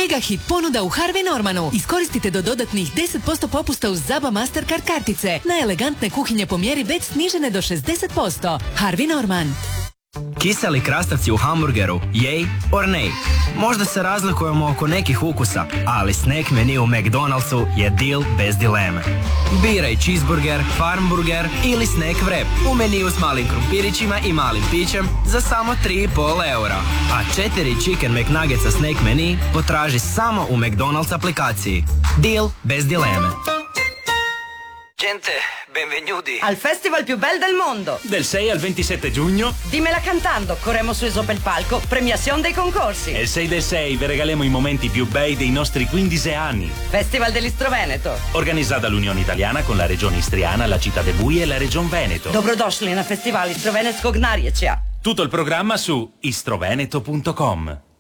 Mega hit ponuda u Harvey Normanu. Iskoristite do dodatnih 10% popusta uz ZABA Mastercard kartice. Na elegantne kuhinje po mjeri već snižene do 60%. Harvey Norman. Kiseli krastavci u hamburgeru, yay or nay? Možda se razlikujemo oko nekih ukusa, ali snack menu u McDonald'su je deal bez dileme. Biraj cheeseburger, farmburger ili snack wrap u meniju s malim krumpirićima i malim pićem za samo 3,5 eura. A 4 chicken McNuggetsa snack menu potraži samo u McDonald's aplikaciji. Deal bez dileme. Gente, benvenuti al festival più bel del mondo. Del 6 al 27 giugno. Dimmela cantando, corremo su sopra il palco, premiazione dei concorsi. E il 6 del 6 vi regaliamo i momenti più bei dei nostri 15 anni. Festival dell'Istro Veneto. Organizzata dall'Unione Italiana con la Regione Istriana, la Città de Bui e la Regione Veneto. Dobrodošli na festival Istrovenetskog narječja. Tutto il programma su istroveneto.com.